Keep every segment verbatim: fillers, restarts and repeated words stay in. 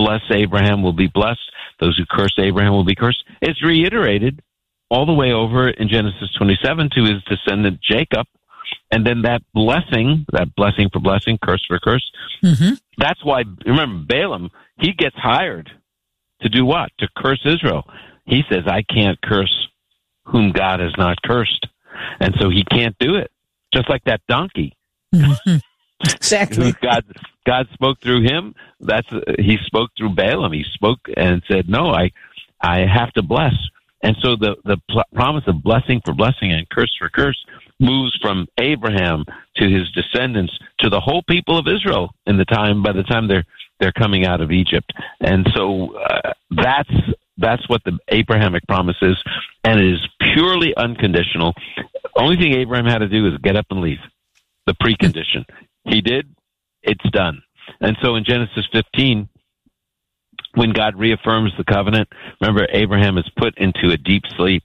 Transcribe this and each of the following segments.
bless Abraham will be blessed. Those who curse Abraham will be cursed. It's reiterated all the way over in Genesis twenty-seven to his descendant Jacob. And then that blessing, that blessing for blessing, curse for curse, mm-hmm. That's why, remember, Balaam, he gets hired to do what? To curse Israel. He says, I can't curse whom God has not cursed. And so he can't do it. Just like that donkey. Mm-hmm. Exactly. God, God spoke through him. That's he spoke through Balaam. He spoke and said, no, I, I have to bless. And so the, the pl- promise of blessing for blessing and curse for curse moves from Abraham to his descendants to the whole people of Israel in the time, by the time they're, they're coming out of Egypt. And so uh, that's, that's what the Abrahamic promise is. And it is purely unconditional. Only thing Abraham had to do is get up and leave. The precondition. He did. It's done. And so in Genesis fifteen, when God reaffirms the covenant, remember, Abraham is put into a deep sleep,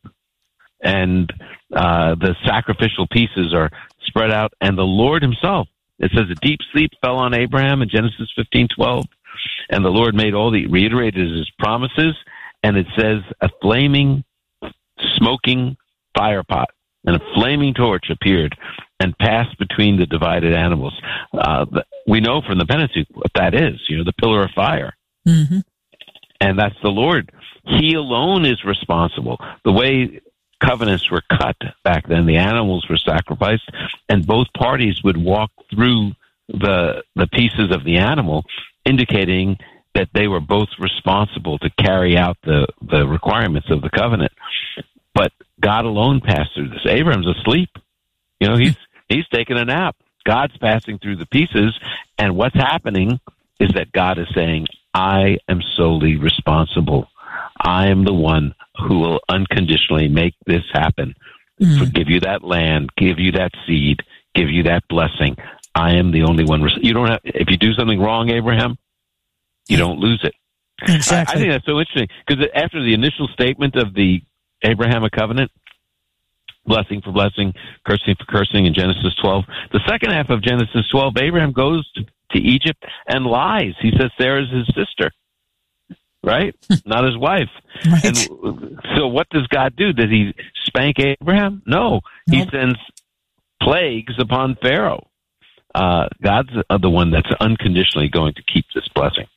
and uh, the sacrificial pieces are spread out, and the Lord himself, it says a deep sleep fell on Abraham in Genesis fifteen twelve, and the Lord made all the, reiterated his promises, and it says a flaming, smoking fire pot, and a flaming torch appeared and passed between the divided animals. Uh, we know from the Pentateuch what that is, you know, the pillar of fire. Mm-hmm. And that's the Lord. He alone is responsible. The way covenants were cut back then, the animals were sacrificed, and both parties would walk through the the pieces of the animal, indicating that they were both responsible to carry out the, the requirements of the covenant. But God alone passed through this. Abraham's asleep. You know, he's he's taking a nap. God's passing through the pieces, and what's happening is that God is saying, I am solely responsible. I am the one who will unconditionally make this happen. Mm. Give you that land, give you that seed, give you that blessing. I am the only one. You don't have, if you do something wrong, Abraham, you don't lose it. Exactly. I, I think that's so interesting, because after the initial statement of the Abrahamic covenant, blessing for blessing, cursing for cursing in Genesis twelve, the second half of Genesis twelve, Abraham goes to, to Egypt and lies. He says Sarah's his sister, right? Not his wife. Right. And so what does God do? Does he spank Abraham? No. He nope. sends plagues upon Pharaoh. Uh, God's the one that's unconditionally going to keep this blessing.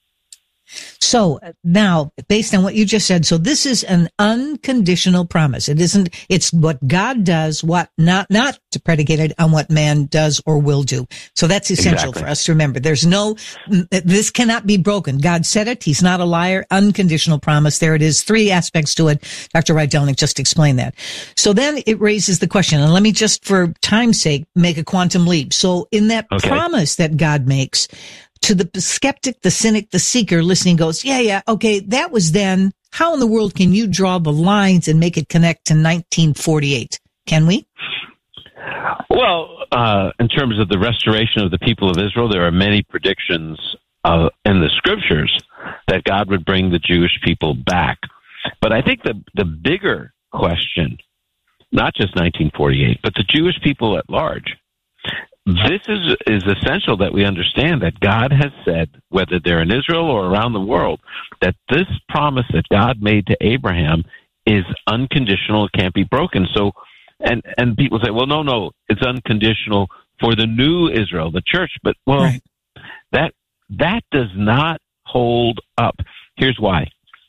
So now, based on what you just said, so this is an unconditional promise. It isn't, it's what God does, what not, not predicated on what man does or will do. So that's essential Exactly. for us to remember. There's no, this cannot be broken. God said it. He's not a liar. Unconditional promise. There it is. Three aspects to it. Doctor Rydelnik just explained that. So then it raises the question, and let me just for time's sake make a quantum leap. So in that okay. promise that God makes, to the skeptic, the cynic, the seeker listening goes, yeah, yeah, okay, that was then. How in the world can you draw the lines and make it connect to nineteen forty-eight? Can we? Well, uh, in terms of the restoration of the people of Israel, there are many predictions uh, in the scriptures that God would bring the Jewish people back. But I think the, the bigger question, not just nineteen forty-eight, but the Jewish people at large, this is, is essential that we understand that God has said, whether they're in Israel or around the world, that this promise that God made to Abraham is unconditional. It can't be broken. So, and, and people say, well, no, no, it's unconditional for the new Israel, the church. But, well, right. that, that does not hold up. Here's why.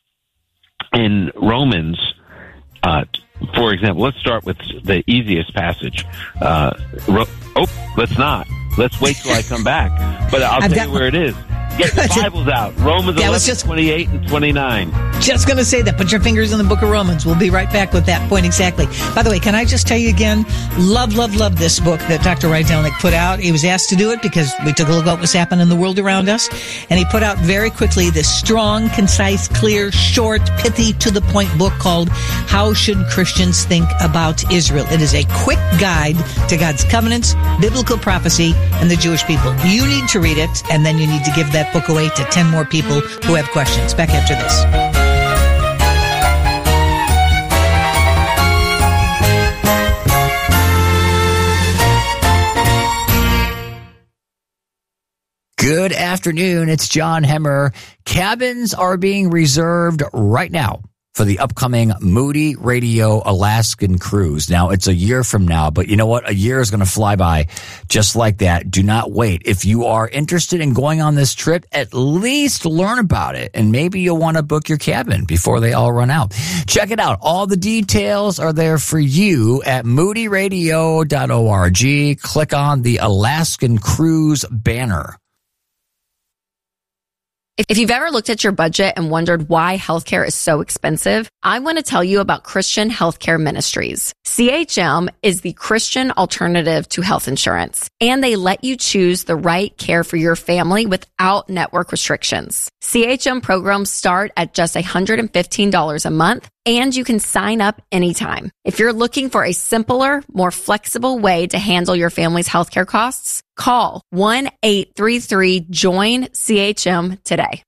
In Romans, uh, for example, let's start with the easiest passage. Uh, ro- oh, let's not. Let's wait till I come back. But I'll I've tell you where it is. Get the Bibles out. Romans yeah, eleven, just, twenty-eight and twenty-nine. Just going to say that. Put your fingers in the book of Romans. We'll be right back with that point exactly. By the way, can I just tell you again, love, love, love this book that Doctor Rydelnik put out. He was asked to do it because we took a look at what was happening in the world around us. And he put out very quickly this strong, concise, clear, short, pithy, to-the-point book called How Should Christians Think About Israel? It is a quick guide to God's covenants, biblical prophecy, and the Jewish people. You need to read it, and then you need to give that book away to ten more people who have questions. Back after this. Good afternoon. It's John Hemmer. Cabins are being reserved right now for the upcoming Moody Radio Alaskan cruise. Now, it's a year from now, but you know what? A year is going to fly by just like that. Do not wait. If you are interested in going on this trip, at least learn about it, and maybe you'll want to book your cabin before they all run out. Check it out. All the details are there for you at moody radio dot org. Click on the Alaskan Cruise banner. If you've ever looked at your budget and wondered why healthcare is so expensive, I want to tell you about Christian Healthcare Ministries. C H M is the Christian alternative to health insurance, and they let you choose the right care for your family without network restrictions. C H M programs start at just one hundred fifteen dollars a month, and you can sign up anytime. If you're looking for a simpler, more flexible way to handle your family's healthcare costs, call one eight three three join C H M today.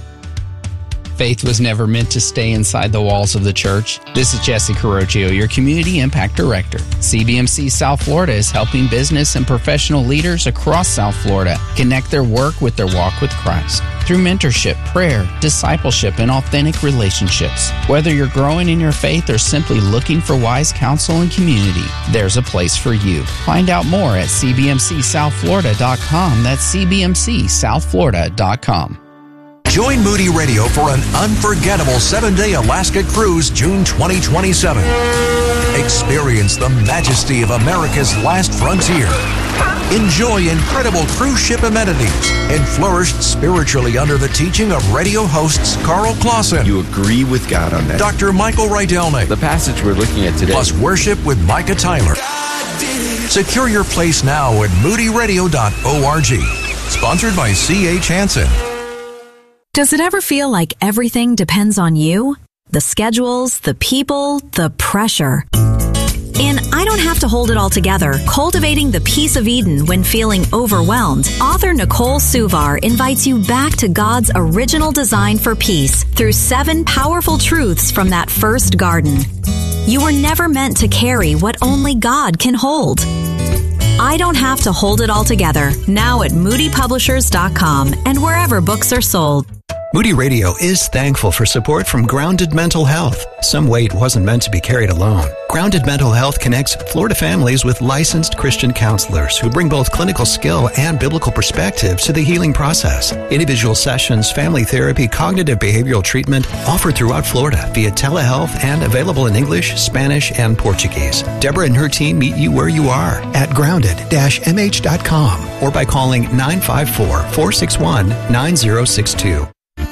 Faith was never meant to stay inside the walls of the church. This is Jesse Carocchio, your Community Impact Director. C B M C South Florida is helping business and professional leaders across South Florida connect their work with their walk with Christ through mentorship, prayer, discipleship, and authentic relationships. Whether you're growing in your faith or simply looking for wise counsel and community, there's a place for you. Find out more at c b m c south florida dot com. That's c b m c south florida dot com. Join Moody Radio for an unforgettable seven-day Alaska cruise June twenty twenty-seven. Experience the majesty of America's last frontier. Enjoy incredible cruise ship amenities and flourish spiritually under the teaching of radio hosts Carl Clausen. You agree with God on that. Doctor Michael Rydelnik. The passage we're looking at today. Plus worship with Micah Tyler. Secure your place now at moody radio dot org. Sponsored by C H Hansen. Does it ever feel like everything depends on you? The schedules, the people, the pressure. In I Don't Have to Hold It All Together, Cultivating the Peace of Eden When Feeling Overwhelmed, author Nicole Suvar invites you back to God's original design for peace through seven powerful truths from that first garden. You were never meant to carry what only God can hold. I Don't Have to Hold It All Together, now at moody publishers dot com and wherever books are sold. Moody Radio is thankful for support from Grounded Mental Health. Some weight wasn't meant to be carried alone. Grounded Mental Health connects Florida families with licensed Christian counselors who bring both clinical skill and biblical perspective to the healing process. Individual sessions, family therapy, cognitive behavioral treatment offered throughout Florida via telehealth and available in English, Spanish, and Portuguese. Deborah and her team meet you where you are at grounded dash m h dot com or by calling nine five four, four six one, nine zero six two.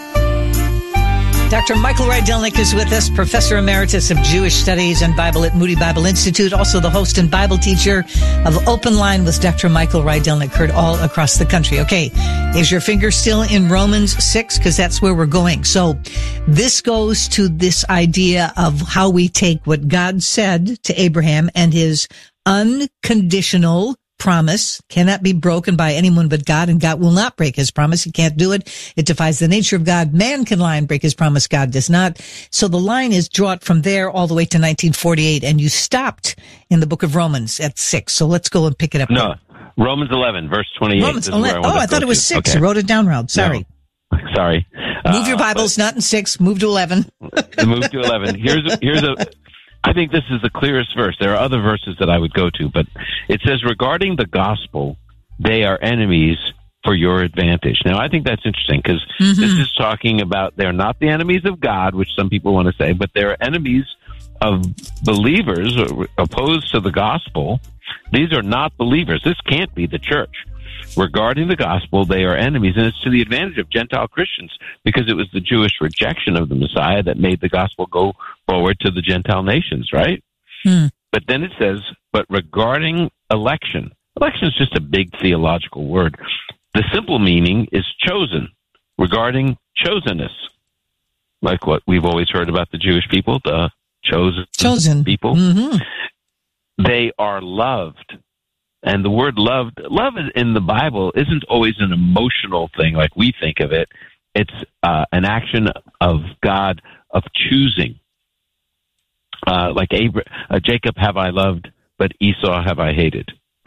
Doctor Michael Rydelnik is with us, Professor Emeritus of Jewish Studies and Bible at Moody Bible Institute, also the host and Bible teacher of Open Line with Doctor Michael Rydelnik, heard all across the country. Okay, is your finger still in Romans six? Because that's where we're going. So this goes to this idea of how we take what God said to Abraham and his unconditional promise cannot be broken by anyone but God, and God will not break his promise. He can't do it. It defies the nature of God. Man can lie and break his promise. God does not. So the line is drawn from there all the way to nineteen forty-eight, and you stopped in the book of Romans at six. So let's go and pick it up. No, Romans eleven, verse twenty-eight. Romans eleven. I oh, I thought it was to. six. Okay. I wrote it down wrong. Sorry. No. Sorry. Move uh, your Bibles, but, not in six. Move to eleven. Move to eleven. Here's a, here's a. I think this is the clearest verse. There are other verses that I would go to, but it says, regarding the gospel, they are enemies for your advantage. Now, I think that's interesting because mm-hmm. this is talking about they're not the enemies of God, which some people want to say, but they're enemies of believers opposed to the gospel. These are not believers. This can't be the church. Regarding the gospel, they are enemies, and it's to the advantage of Gentile Christians because it was the Jewish rejection of the Messiah that made the gospel go forward to the Gentile nations, right? Hmm. But then it says, but regarding election, election is just a big theological word. The simple meaning is chosen, regarding chosenness, like what we've always heard about the Jewish people, the chosen, chosen. people. Mm-hmm. They are loved. And the word loved, love in the Bible isn't always an emotional thing like we think of it. It's uh, an action of God of choosing. Uh, like Abra- uh, Jacob have I loved, but Esau have I hated, right?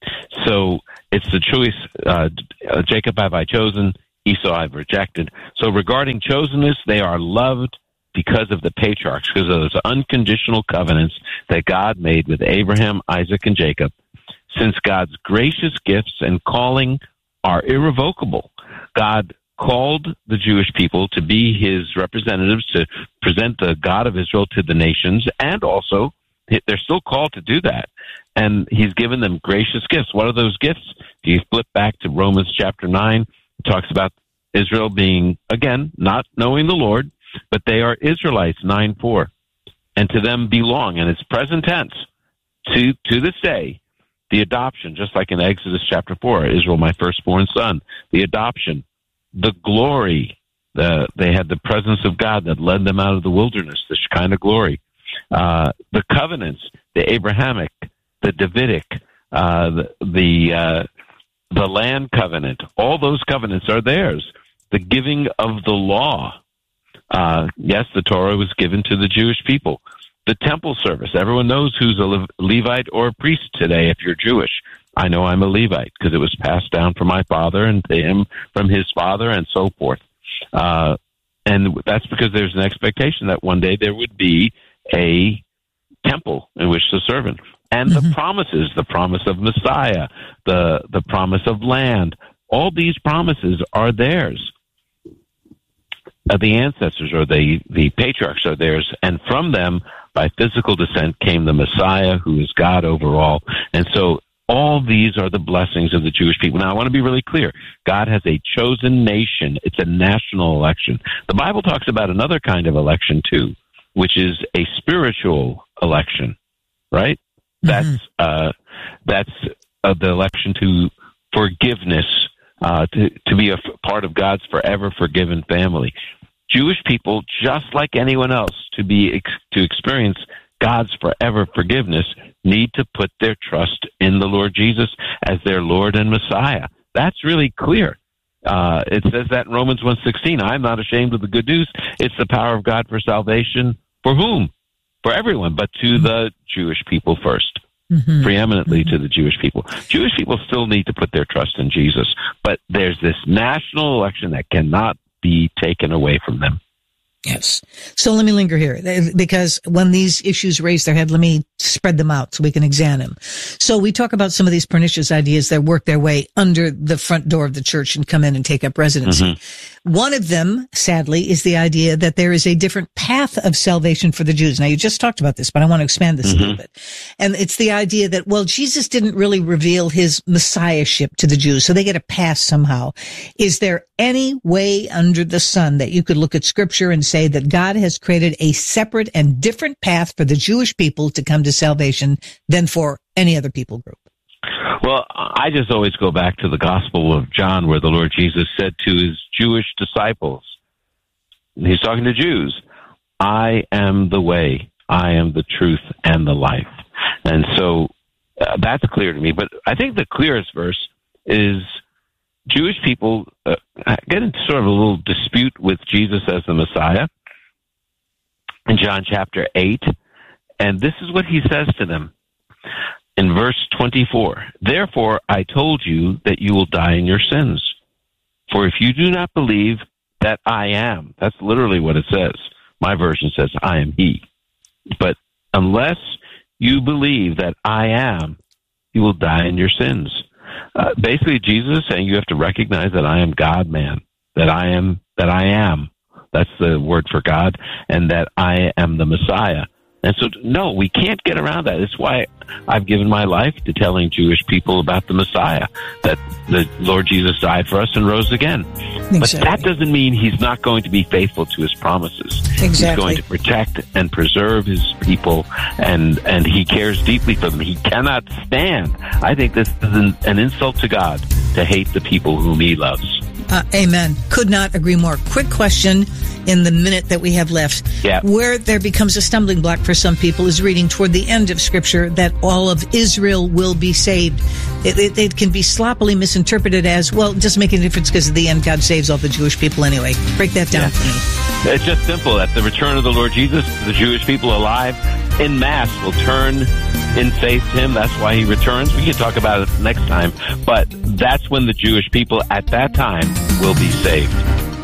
So it's the choice. Uh, Jacob have I chosen, Esau I've rejected. So regarding chosenness, they are loved because of the patriarchs, because of those unconditional covenants that God made with Abraham, Isaac, and Jacob. Since God's gracious gifts and calling are irrevocable, God called the Jewish people to be his representatives, to present the God of Israel to the nations, and also they're still called to do that. And he's given them gracious gifts. What are those gifts? If you flip back to Romans chapter nine, it talks about Israel being, again, not knowing the Lord, but they are Israelites, nine four. And to them belong, and it's present tense, to to this day, the adoption, just like in Exodus chapter four, Israel, my firstborn son, the adoption, the glory, the they had the presence of God that led them out of the wilderness, this kind of glory. Uh, the covenants, the Abrahamic, the Davidic, uh, the the, uh, the land covenant, all those covenants are theirs. The giving of the law. Uh, yes, the Torah was given to the Jewish people. The temple service. Everyone knows who's a Levite or a priest today if you're Jewish. I know I'm a Levite because it was passed down from my father and to him from his father and so forth. Uh, and that's because there's an expectation that one day there would be a temple in which to serve in. And mm-hmm. the promises, the promise of Messiah, the, the promise of land, all these promises are theirs. Uh, the ancestors or the, the patriarchs are theirs, and from them, by physical descent, came the Messiah, who is God over all. And so all these are the blessings of the Jewish people. Now, I want to be really clear. God has a chosen nation. It's a national election. The Bible talks about another kind of election, too, which is a spiritual election, right? Mm-hmm. That's uh, that's uh, the election to forgiveness, uh, to, to be a f- part of God's forever forgiven family. Jewish people, just like anyone else, to be ex- to experience God's forever forgiveness, need to put their trust in the Lord Jesus as their Lord and Messiah. That's really clear. Uh, it says that in Romans one sixteen. I'm not ashamed of the good news. It's the power of God for salvation. For whom? For everyone, but to the Jewish people first. Mm-hmm. Preeminently mm-hmm. to the Jewish people. Jewish people still need to put their trust in Jesus, but there's this national election that cannot be taken away from them. Yes. So let me linger here, because when these issues raise their head, let me spread them out so we can examine them. So we talk about some of these pernicious ideas that work their way under the front door of the church and come in and take up residency. Mm-hmm. One of them, sadly, is the idea that there is a different path of salvation for the Jews. Now, you just talked about this, but I want to expand this mm-hmm. a little bit. And it's the idea that, well, Jesus didn't really reveal his messiahship to the Jews, so they get a pass somehow. Is there any way under the sun that you could look at Scripture and say that God has created a separate and different path for the Jewish people to come to salvation than for any other people group? Well, I just always go back to the Gospel of John, where the Lord Jesus said to his Jewish disciples, he's talking to Jews, I am the way, I am the truth, and the life. And so uh, that's clear to me. But I think the clearest verse is Jewish people uh, get into sort of a little dispute with Jesus as the Messiah in John chapter eight. And this is what he says to them in verse twenty-four. Therefore, I told you that you will die in your sins. For if you do not believe that I am, that's literally what it says. My version says, I am he. But unless you believe that I am, you will die in your sins. Uh, basically, Jesus is saying you have to recognize that I am God, man. That I am, that I am. That's the word for God, and that I am the Messiah. And so, no, we can't get around that. It's why I've given my life to telling Jewish people about the Messiah, that the Lord Jesus died for us and rose again. Exactly. But that doesn't mean he's not going to be faithful to his promises. Exactly. He's going to protect and preserve his people, and, and he cares deeply for them. He cannot stand. I think this is an, an insult to God to hate the people whom he loves. Uh, amen. Could not agree more. Quick question in the minute that we have left. Yeah. Where there becomes a stumbling block for some people is reading toward the end of Scripture that all of Israel will be saved. It, it, it can be sloppily misinterpreted as, well, it doesn't make any difference because at the end God saves all the Jewish people anyway. Break that down yeah. for me. It's just simple. At the return of the Lord Jesus, the Jewish people alive in mass will turn in faith to him. That's why he returns. We can talk about it next time. But that's when the Jewish people at that time will be saved.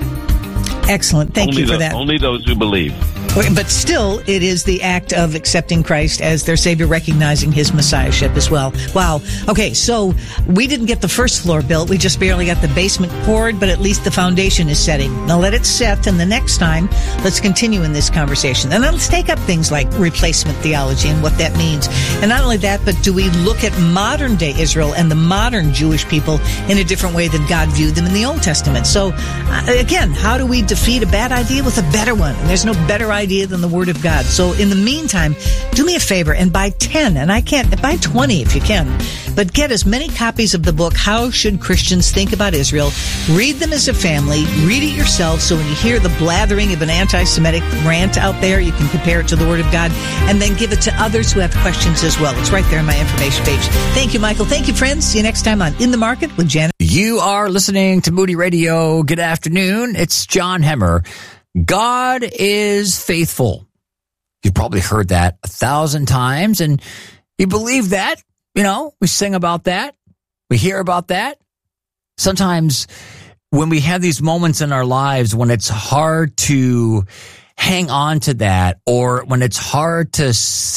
Excellent. Thank only you for the, that. Only those who believe. But still, it is the act of accepting Christ as their Savior, recognizing his Messiahship as well. Wow. Okay, so we didn't get the first floor built. We just barely got the basement poured, but at least the foundation is setting. Now let it set, and the next time, let's continue in this conversation. And let's take up things like replacement theology and what that means. And not only that, but do we look at modern-day Israel and the modern Jewish people in a different way than God viewed them in the Old Testament? So, uh, again, how do we defeat a bad idea with a better one? And there's no better idea than the Word of God. So in the meantime, do me a favor and buy ten, and I can't, buy twenty if you can, but get as many copies of the book, How Should Christians Think About Israel? Read them as a family, read it yourself, so when you hear the blathering of an anti-Semitic rant out there, you can compare it to the Word of God, and then give it to others who have questions as well. It's right there in my information page. Thank you, Michael. Thank you, friends. See you next time on In the Market with Janet. You are listening to Moody Radio. Good afternoon. It's John Hemmer. God is faithful. You've probably heard that a thousand times, and you believe that. You know, we sing about that. We hear about that. Sometimes when we have these moments in our lives when it's hard to hang on to that, or when it's hard to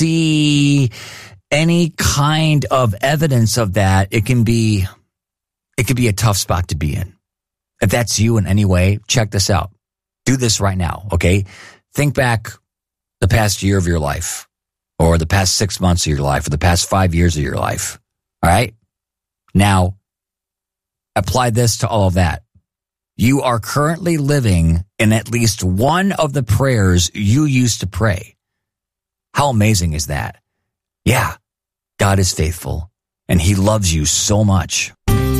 see any kind of evidence of that, it can be, it can be a tough spot to be in. If that's you in any way, check this out. Do this right now, okay? Think back the past year of your life, or the past six months of your life, or the past five years of your life, all right? Now, apply this to all of that. You are currently living in at least one of the prayers you used to pray. How amazing is that? Yeah, God is faithful, and he loves you so much.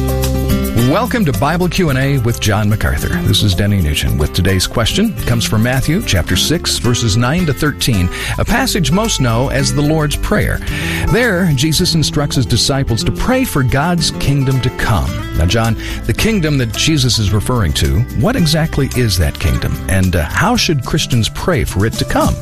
Welcome to Bible Q and A with John MacArthur. This is Denny Nugent with today's question. It comes from Matthew chapter six, verses nine to thirteen, a passage most know as the Lord's Prayer. There, Jesus instructs his disciples to pray for God's kingdom to come. Now, John, the kingdom that Jesus is referring to, what exactly is that kingdom? And uh, how should Christians pray for it to come?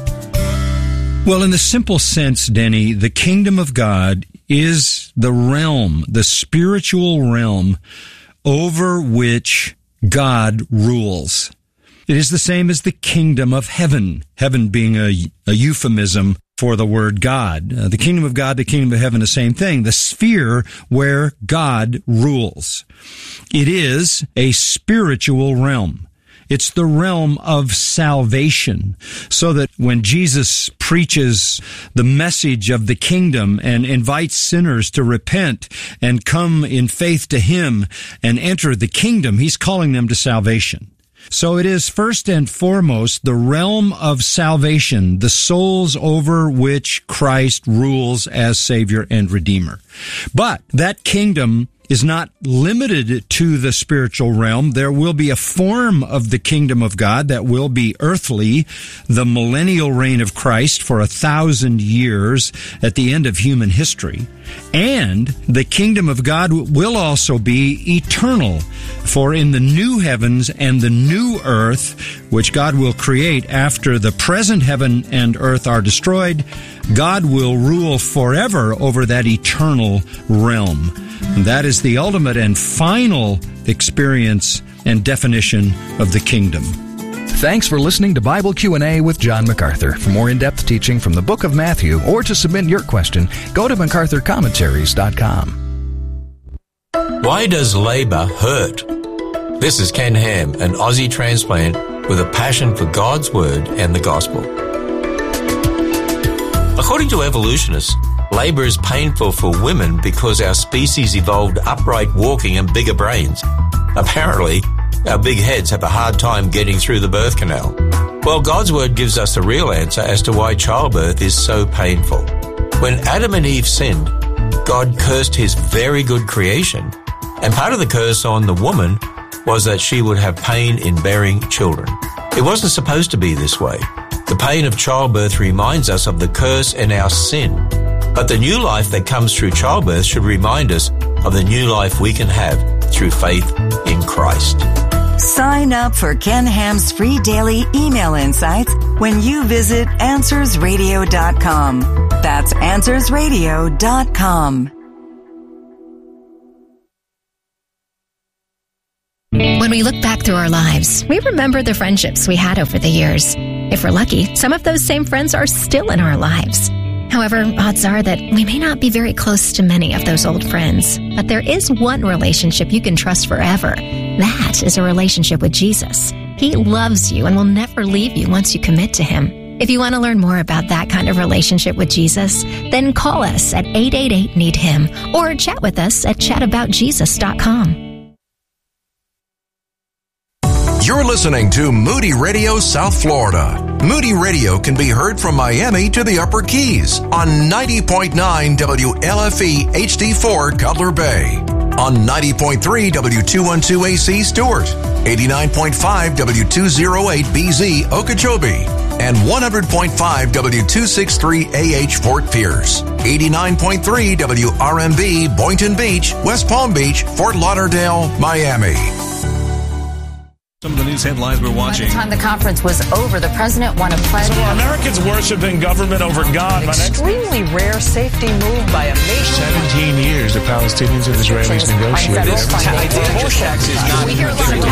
Well, in the simple sense, Denny, the kingdom of God is the realm, the spiritual realm over which God rules. It is the same as the kingdom of heaven, heaven being a, a euphemism for the word God. Uh, the kingdom of God, the kingdom of heaven, the same thing, the sphere where God rules. It is a spiritual realm. It's the realm of salvation, so that when Jesus preaches the message of the kingdom and invites sinners to repent and come in faith to him and enter the kingdom, he's calling them to salvation. So it is first and foremost the realm of salvation, the souls over which Christ rules as Savior and Redeemer. But that kingdom is not limited to the spiritual realm. There will be a form of the kingdom of God that will be earthly, the millennial reign of Christ for a thousand years at the end of human history. And the kingdom of God will also be eternal, for in the new heavens and the new earth, which God will create after the present heaven and earth are destroyed, God will rule forever over that eternal realm. And that is the ultimate and final experience and definition of the kingdom. Thanks for listening to Bible Q and A with John MacArthur. For more in-depth teaching from the book of Matthew, or to submit your question, go to macarthur commentaries dot com. Why does labor hurt? This is Ken Ham, an Aussie transplant with a passion for God's Word and the Gospel. According to evolutionists, labor is painful for women because our species evolved upright walking and bigger brains. Apparently, our big heads have a hard time getting through the birth canal. Well, God's Word gives us the real answer as to why childbirth is so painful. When Adam and Eve sinned, God cursed his very good creation, and part of the curse on the woman was that she would have pain in bearing children. It wasn't supposed to be this way. The pain of childbirth reminds us of the curse and our sin. But the new life that comes through childbirth should remind us of the new life we can have through faith in Christ. Sign up for Ken Ham's free daily email insights when you visit answers radio dot com. That's answers radio dot com. When we look back through our lives, we remember the friendships we had over the years. If we're lucky, some of those same friends are still in our lives. However, odds are that we may not be very close to many of those old friends, but there is one relationship you can trust forever. That is a relationship with Jesus. He loves you and will never leave you once you commit to Him. If you want to learn more about that kind of relationship with Jesus, then call us at eight eight eight, need him or chat with us at chat about jesus dot com. You're listening to Moody Radio South Florida. Moody Radio can be heard from Miami to the Upper Keys on ninety point nine W L F E H D four Cutler Bay, on ninety point three W two twelve A C Stewart, eighty-nine point five W two oh eight B Z Okeechobee, and one hundred point five W two sixty-three A H Fort Pierce, eighty-nine point three W R M B Boynton Beach, West Palm Beach, Fort Lauderdale, Miami. Some of the news headlines we're watching. By the time the conference was over, the president won a pledge. So are Americans worshiping government over God? An extremely rare safety move by a nation. Seventeen years the Palestinians and Israelis negotiated. This idea of just tax is not. We hear a lot of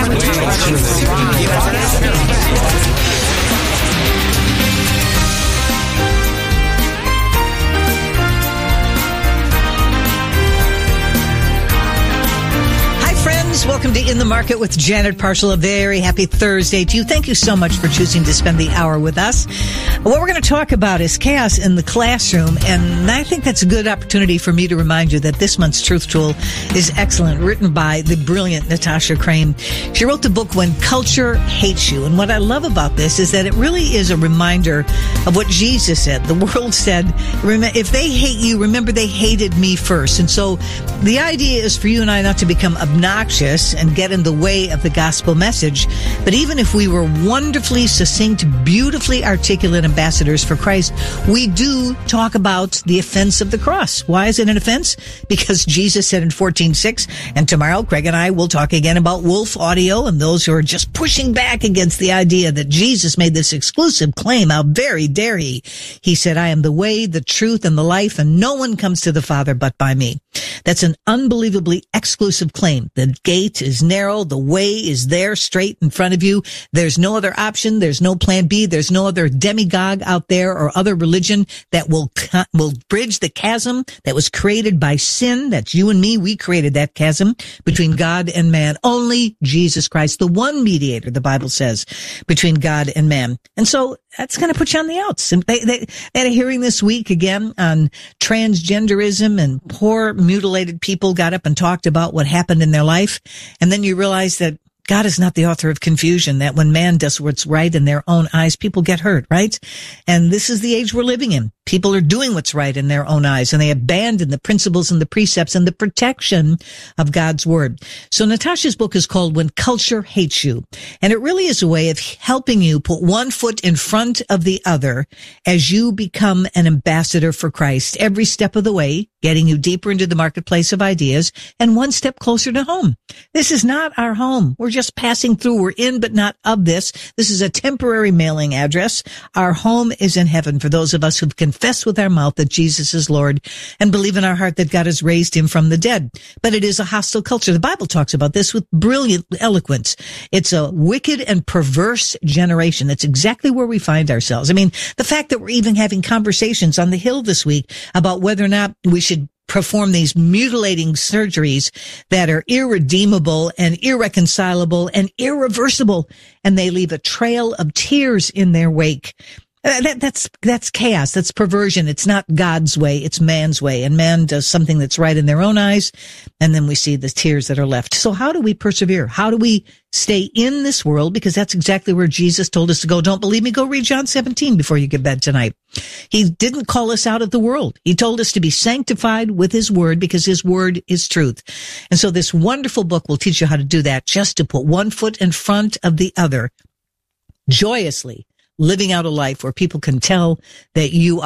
Welcome to In the Market with Janet Parshall. A very happy Thursday to you. Thank you so much for choosing to spend the hour with us. What we're going to talk about is chaos in the classroom, and I think that's a good opportunity for me to remind you that this month's Truth Tool is excellent, written by the brilliant Natasha Crane. She wrote the book When Culture Hates You, and what I love about this is that it really is a reminder of what Jesus said. The world said, if they hate you, remember they hated me first. And so the idea is for you and I not to become obnoxious and get in the way of the gospel message. But even if we were wonderfully succinct, beautifully articulate ambassadors for Christ, we do talk about the offense of the cross. Why is it an offense? Because Jesus said in fourteen six, and tomorrow Craig and I will talk again about Wolf Audio and those who are just pushing back against the idea that Jesus made this exclusive claim. How very dare he? He said, I am the way, the truth, and the life, and no one comes to the Father but by me. That's an unbelievably exclusive claim. The gate is narrow. The way is there straight in front of you. There's no other option. There's no plan B. There's no other demagogue out there or other religion that will, will bridge the chasm that was created by sin. That's you and me. We created that chasm between God and man. Only Jesus Christ, the one mediator, the Bible says, between God and man. And so that's going to put you on the outs. And they, they, they had a hearing this week again on transgenderism, and poor mutilated people got up and talked about what happened in their life. And then you realize that God is not the author of confusion, that when man does what's right in their own eyes, people get hurt, right? And this is the age we're living in. People are doing what's right in their own eyes, and they abandon the principles and the precepts and the protection of God's word. So Natasha's book is called When Culture Hates You, and it really is a way of helping you put one foot in front of the other as you become an ambassador for Christ every step of the way, getting you deeper into the marketplace of ideas and one step closer to home. This is not our home. We're just passing through. We're in, but not of this. This is a temporary mailing address. Our home is in heaven for those of us who've confessed with our mouth that Jesus is Lord and believe in our heart that God has raised him from the dead. But it is a hostile culture. The Bible talks about this with brilliant eloquence. It's a wicked and perverse generation. That's exactly where we find ourselves. I mean, the fact that we're even having conversations on the Hill this week about whether or not we should perform these mutilating surgeries that are irredeemable and irreconcilable and irreversible, and they leave a trail of tears in their wake. Uh, that, that's, that's chaos. That's perversion. It's not God's way. It's man's way. And man does something that's right in their own eyes. And then we see the tears that are left. So how do we persevere? How do we stay in this world? Because that's exactly where Jesus told us to go. Don't believe me? Go read John seventeen before you get to bed tonight. He didn't call us out of the world. He told us to be sanctified with his word because his word is truth. And so this wonderful book will teach you how to do that, just to put one foot in front of the other, joyously living out a life where people can tell that you are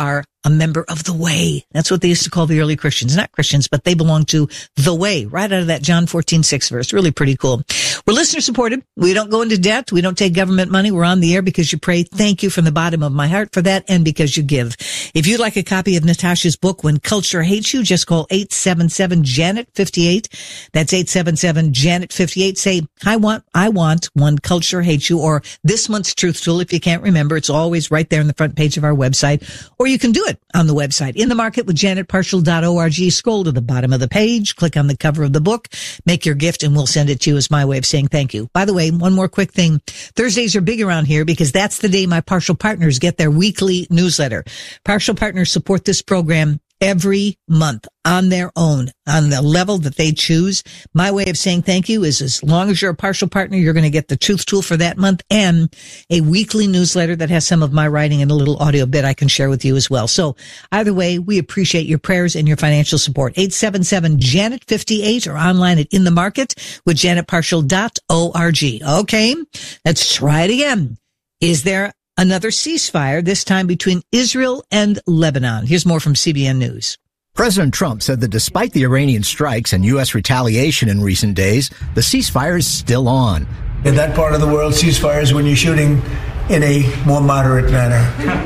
a member of the Way. That's what they used to call the early Christians. Not Christians, but they belong to the Way, right out of that John fourteen six verse. Really pretty cool. We're listener supported. We don't go into debt. We don't take government money. We're on the air because you pray. Thank you from the bottom of my heart for that, and because you give. If you'd like a copy of Natasha's book, When Culture Hates You, just call eight seven seven Janet fifty-eight. That's eight seven seven Janet fifty-eight. Say, I want, I want When Culture Hates You, or this month's Truth Tool. If you can't remember, it's always right there on the front page of our website, or you can do it on the website. In the Market with Janet Partial dot org. Scroll to the bottom of the page, click on the cover of the book, make your gift, and we'll send it to you as my way of saying thank you. By the way, one more quick thing. Thursdays are big around here because that's the day my partial partners get their weekly newsletter. Partial partners support this program every month on their own, on the level that they choose. My way of saying thank you is, as long as you're a partial partner, you're going to get the Truth Tool for that month and a weekly newsletter that has some of my writing and a little audio bit I can share with you as well. So either way, we appreciate your prayers and your financial support. eight seven seven Janet fifty-eight or online at In the Market with Janet Partial dot org. Okay, let's try it again. Is there another ceasefire, this time between Israel and Lebanon? Here's more from C B N News. President Trump said that despite the Iranian strikes and U S retaliation in recent days, the ceasefire is still on. In that part of the world, ceasefires when you're shooting in a more moderate manner.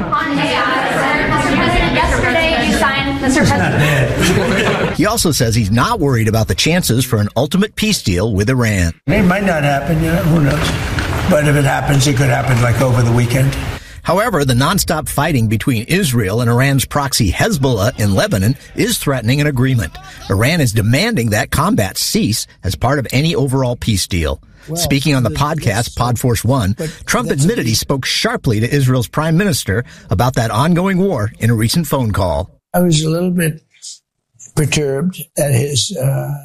Mister President, yesterday you signed, Mister President. He also says he's not worried about the chances for an ultimate peace deal with Iran. It might not happen, you know, who knows? But if it happens, it could happen like over the weekend. However, the nonstop fighting between Israel and Iran's proxy Hezbollah in Lebanon is threatening an agreement. Iran is demanding that combat cease as part of any overall peace deal. Well, Speaking on the podcast, Podforce One, Trump admitted he spoke sharply to Israel's prime minister about that ongoing war in a recent phone call. I was a little bit perturbed at his uh,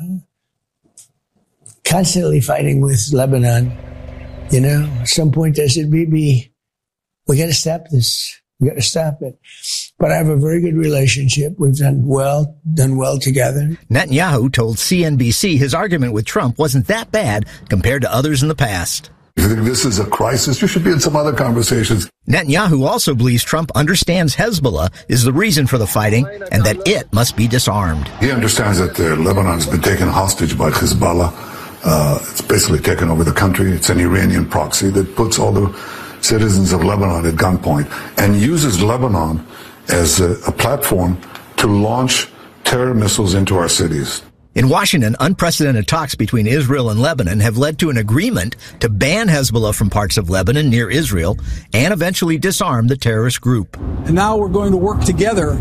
constantly fighting with Lebanon. You know, at some point I said, Bibi, we got to stop this. We got to stop it. But I have a very good relationship. We've done well, done well together. Netanyahu told C N B C his argument with Trump wasn't that bad compared to others in the past. You think this is a crisis? You should be in some other conversations. Netanyahu also believes Trump understands Hezbollah is the reason for the fighting and that it must be disarmed. He understands that uh, Lebanon's been taken hostage by Hezbollah. Uh, it's basically taken over the country. It's an Iranian proxy that puts all the citizens of Lebanon at gunpoint and uses Lebanon as a, a platform to launch terror missiles into our cities. In Washington, unprecedented talks between Israel and Lebanon have led to an agreement to ban Hezbollah from parts of Lebanon near Israel and eventually disarm the terrorist group. And now we're going to work together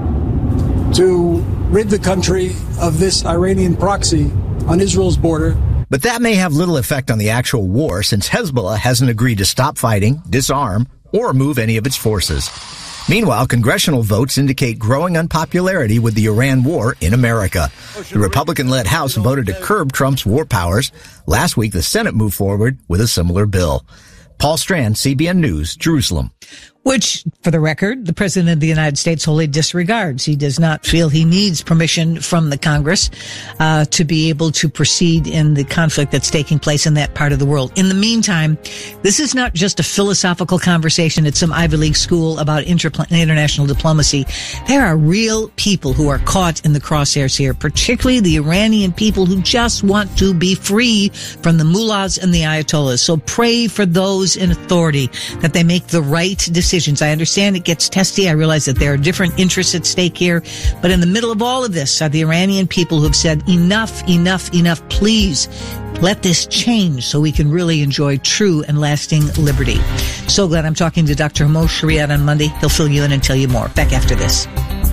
to rid the country of this Iranian proxy on Israel's border. But that may have little effect on the actual war, since Hezbollah hasn't agreed to stop fighting, disarm, or move any of its forces. Meanwhile, congressional votes indicate growing unpopularity with the Iran war in America. The Republican-led House voted to curb Trump's war powers. Last week, the Senate moved forward with a similar bill. Paul Strand, C B N News, Jerusalem. Which, for the record, the President of the United States wholly disregards. He does not feel he needs permission from the Congress uh, to be able to proceed in the conflict that's taking place in that part of the world. In the meantime, this is not just a philosophical conversation at some Ivy League school about interpl- international diplomacy. There are real people who are caught in the crosshairs here, particularly the Iranian people who just want to be free from the mullahs and the ayatollahs. So pray for those in authority that they make the right decision. I understand it gets testy. I realize that there are different interests at stake here. But in the middle of all of this are the Iranian people who have said, enough, enough, enough. Please let this change so we can really enjoy true and lasting liberty. So glad I'm talking to Doctor Mo Shariat on Monday. He'll fill you in and tell you more. Back after this.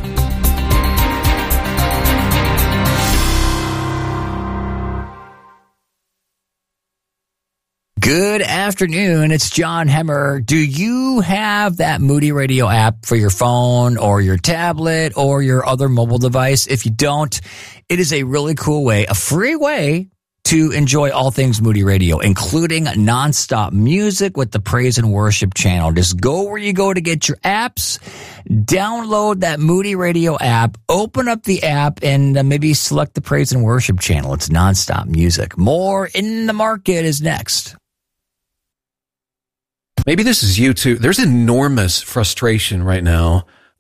Good afternoon. It's John Hemmer. Do you have that Moody Radio app for your phone or your tablet or your other mobile device? If you don't, it is a really cool way, a free way to enjoy all things Moody Radio, including nonstop music with the Praise and Worship channel. Just go where you go to get your apps, download that Moody Radio app, open up the app, and uh, maybe select the Praise and Worship channel. It's nonstop music. More In the Market is next. Maybe this is you too. There's enormous frustration right now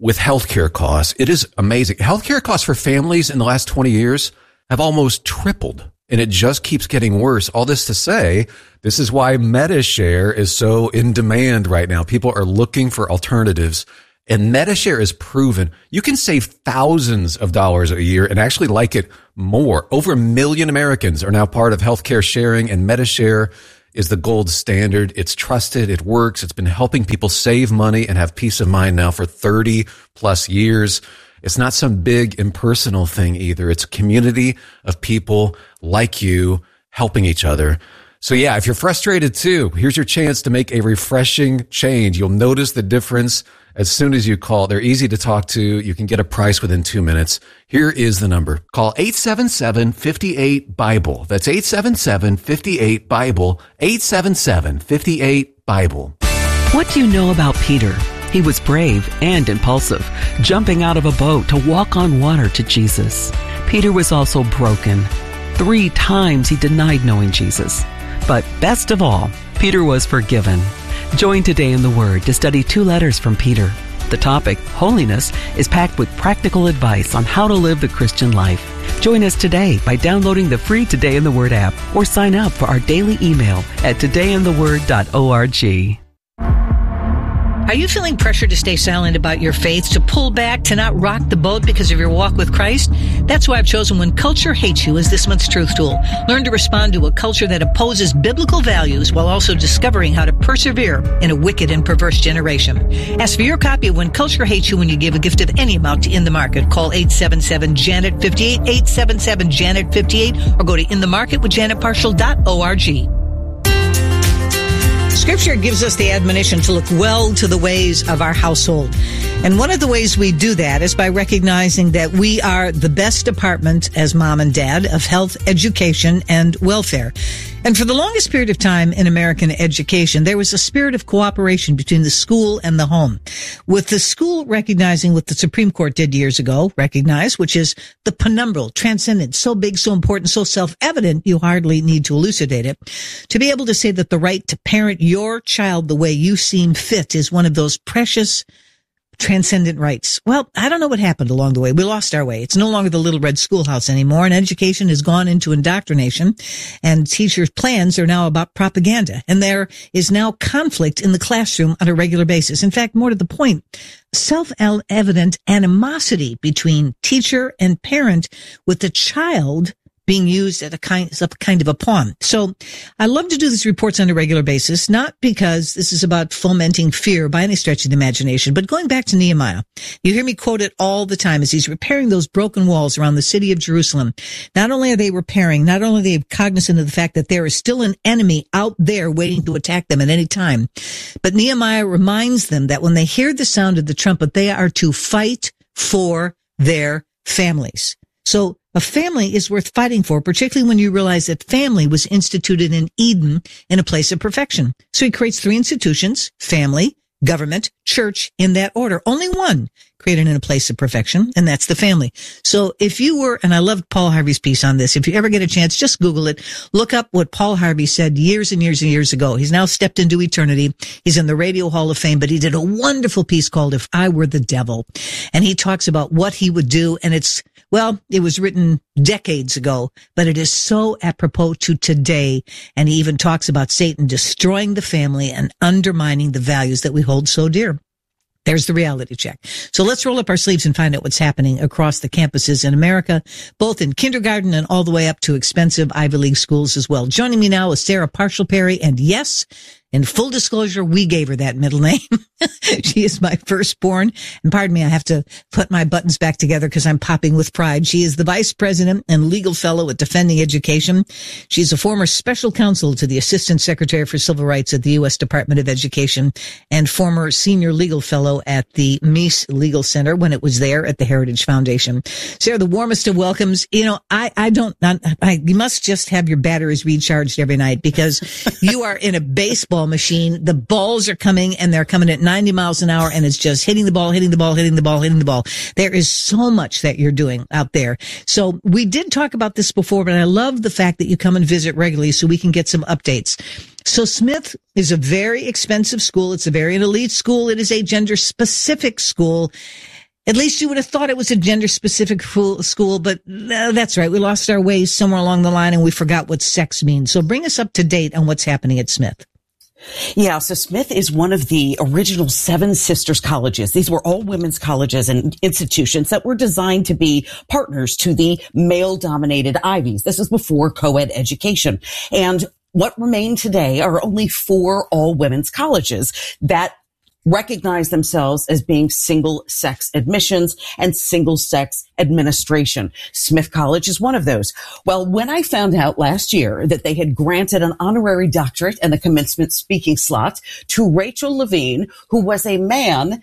with healthcare costs. It is amazing. Healthcare costs for families in the last twenty years have almost tripled, and it just keeps getting worse. All this to say, this is why MediShare is so in demand right now. People are looking for alternatives, and MediShare is proven you can save thousands of dollars a year and actually like it more. Over a million Americans are now part of healthcare sharing, and MediShare is the gold standard. It's trusted. It works. It's been helping people save money and have peace of mind now for thirty plus years. It's not some big impersonal thing either. It's a community of people like you helping each other. So yeah, if you're frustrated too, here's your chance to make a refreshing change. You'll notice the difference as soon as you call. They're easy to talk to. You can get a price within two minutes. Here is the number. Call eight seven seven, five eight, BIBLE. That's eight seven seven, five eight, BIBLE. eight seven seven, five eight, BIBLE. What do you know about Peter? He was brave and impulsive, jumping out of a boat to walk on water to Jesus. Peter was also broken. Three times he denied knowing Jesus. But best of all, Peter was forgiven. Join Today in the Word to study two letters from Peter. The topic, holiness, is packed with practical advice on how to live the Christian life. Join us today by downloading the free Today in the Word app or sign up for our daily email at today in the word dot org. Are you feeling pressure to stay silent about your faith, to pull back, to not rock the boat because of your walk with Christ? That's why I've chosen When Culture Hates You as this month's truth tool. Learn to respond to a culture that opposes biblical values while also discovering how to persevere in a wicked and perverse generation. Ask for your copy of When Culture Hates You when you give a gift of any amount to In the Market. Call eight seven seven, Janet, fifty-eight, eight seven seven, Janet, fifty-eight, or go to in the market with janet partial dot org. Scripture gives us the admonition to look well to the ways of our household. And one of the ways we do that is by recognizing that we are the best department as mom and dad of health, education, and welfare. And for the longest period of time in American education, there was a spirit of cooperation between the school and the home. With the school recognizing what the Supreme Court did years ago, recognize, which is the penumbral, transcendent, so big, so important, so self-evident, you hardly need to elucidate it. To be able to say that the right to parent your child the way you seem fit is one of those precious transcendent rights. Well, I don't know what happened along the way. We lost our way. It's no longer the little red schoolhouse anymore, and education has gone into indoctrination, and teachers' plans are now about propaganda. And there is now conflict in the classroom on a regular basis. In fact, more to the point, self-evident animosity between teacher and parent, with the child being used as a kind, as a kind of a pawn. So I love to do these reports on a regular basis, not because this is about fomenting fear by any stretch of the imagination, but going back to Nehemiah. You hear me quote it all the time as he's repairing those broken walls around the city of Jerusalem. Not only are they repairing, not only are they cognizant of the fact that there is still an enemy out there waiting to attack them at any time, but Nehemiah reminds them that when they hear the sound of the trumpet, they are to fight for their families. So a family is worth fighting for, particularly when you realize that family was instituted in Eden in a place of perfection. So he creates three institutions: family, government, church, in that order. Only one created in a place of perfection, and that's the family. So if you were, and I loved Paul Harvey's piece on this, if you ever get a chance, just Google it. Look up what Paul Harvey said years and years and years ago. He's now stepped into eternity. He's in the Radio Hall of Fame, but he did a wonderful piece called If I Were the Devil. And he talks about what he would do, and it's, well, it was written decades ago, but it is so apropos to today. And he even talks about Satan destroying the family and undermining the values that we hold so dear. There's the reality check. So let's roll up our sleeves and find out what's happening across the campuses in America, both in kindergarten and all the way up to expensive Ivy League schools as well. Joining me now is Sarah Parshall-Perry, and yes, in full disclosure, we gave her that middle name. She is my firstborn. And pardon me, I have to put my buttons back together because I'm popping with pride. She is the vice president and legal fellow at Defending Education. She's a former special counsel to the assistant secretary for civil rights at the U S Department of Education and former senior legal fellow at the Meese Legal Center when it was there at the Heritage Foundation. Sarah, the warmest of welcomes. You know, I, I don't, I, I, you must just have your batteries recharged every night because you are in a baseball machine. The balls are coming and they're coming at ninety miles an hour, and it's just hitting the ball, hitting the ball, hitting the ball, hitting the ball. There is so much that you're doing out there. So we did talk about this before, but I love the fact that you come and visit regularly so we can get some updates. So Smith is a very expensive school. It's a very elite school. It is a gender specific school. At least you would have thought it was a gender-specific school, but uh, that's right. We lost our ways somewhere along the line, and we forgot what sex means. So bring us up to date on what's happening at Smith. Yeah, so Smith is one of the original Seven Sisters colleges. These were all women's colleges and institutions that were designed to be partners to the male-dominated Ivies. This is before co-ed education. And what remain today are only four all-women's colleges that recognize themselves as being single-sex admissions and single-sex administration. Smith College is one of those. Well, when I found out last year that they had granted an honorary doctorate and a commencement speaking slot to Rachel Levine, who was a man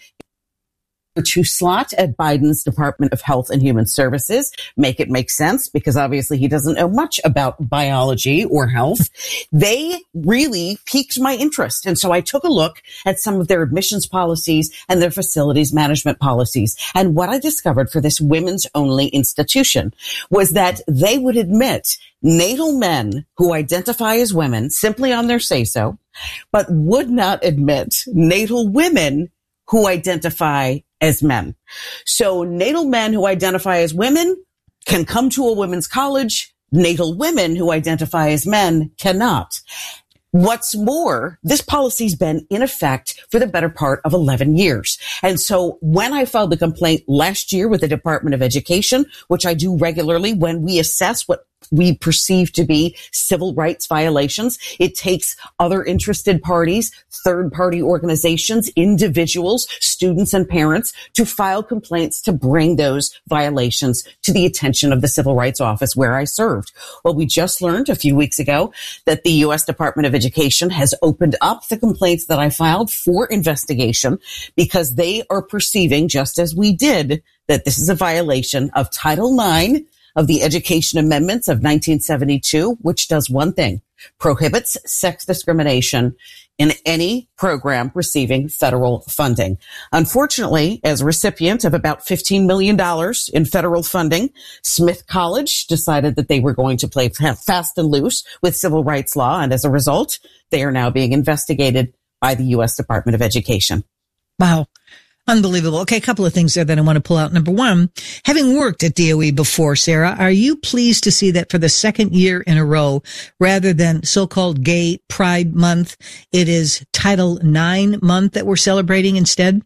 to slot at Biden's Department of Health and Human Services. Make it make sense, because obviously he doesn't know much about biology or health. They really piqued my interest. And so I took a look at some of their admissions policies and their facilities management policies. And what I discovered for this women's only institution was that they would admit natal men who identify as women simply on their say-so, but would not admit natal women who identify as men. So natal men who identify as women can come to a women's college. Natal women who identify as men cannot. What's more, this policy's been in effect for the better part of eleven years. And so when I filed the complaint last year with the Department of Education, which I do regularly when we assess what we perceive to be civil rights violations, it takes other interested parties, third-party organizations, individuals, students, and parents to file complaints to bring those violations to the attention of the Civil Rights Office where I served. Well, we just learned a few weeks ago that the U S Department of Education has opened up the complaints that I filed for investigation because they are perceiving, just as we did, that this is a violation of Title nine of the Education Amendments of nineteen seventy-two, which does one thing: prohibits sex discrimination in any program receiving federal funding. Unfortunately, as a recipient of about fifteen million dollars in federal funding, Smith College decided that they were going to play fast and loose with civil rights law, and as a result, they are now being investigated by the U S Department of Education. Wow. Unbelievable. Okay, a couple of things there that I want to pull out. Number one, having worked at D O E before, Sarah, are you pleased to see that for the second year in a row, rather than so-called Gay Pride Month, it is Title nine month that we're celebrating instead?